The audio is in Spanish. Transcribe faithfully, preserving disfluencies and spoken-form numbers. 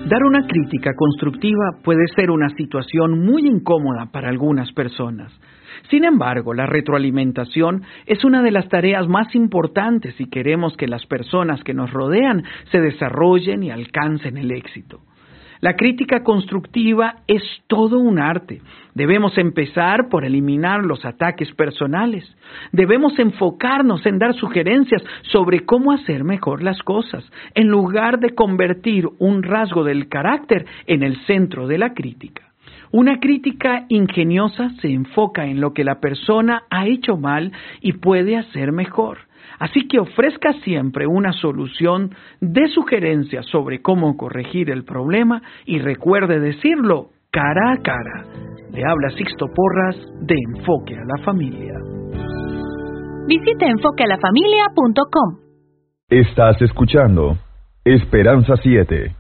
Dar una crítica constructiva puede ser una situación muy incómoda para algunas personas. Sin embargo, la retroalimentación es una de las tareas más importantes si queremos que las personas que nos rodean se desarrollen y alcancen el éxito. La crítica constructiva es todo un arte. Debemos empezar por eliminar los ataques personales. Debemos enfocarnos en dar sugerencias sobre cómo hacer mejor las cosas, en lugar de convertir un rasgo del carácter en el centro de la crítica. Una crítica ingeniosa se enfoca en lo que la persona ha hecho mal y puede hacer mejor. Así que ofrezca siempre una solución, dé sugerencias sobre cómo corregir el problema y recuerde decirlo cara a cara. Le habla Sixto Porras de Enfoque a la Familia. Visite enfoque a la familia punto com. Estás escuchando Esperanza siete.